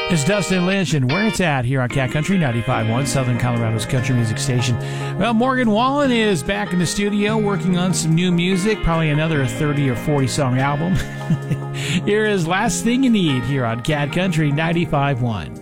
It's Dustin Lynch and Where It's At here on Cat Country 95.1, Southern Colorado's country music station. Well, Morgan Wallen is back in the studio working on some new music, probably another 30 or 40 song album. Here is Last Thing You Need here on Cat Country 95.1.